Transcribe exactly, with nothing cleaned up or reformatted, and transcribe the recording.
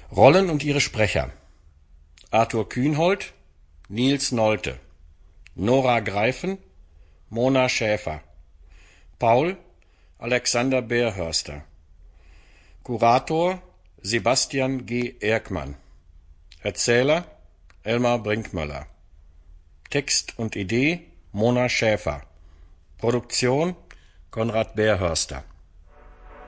Rollen und ihre Sprecher: Arthur Kühnhold, Niels Nolte, Nora Greifen, Mona Schäfer, Paul, Alexander Beerhörster, Kurator, Sebastian G. Erckmann, Erzähler, Elmar Brinkmöller, Text und Idee, Mona Schäfer, Produktion, Konrad Beerhörster.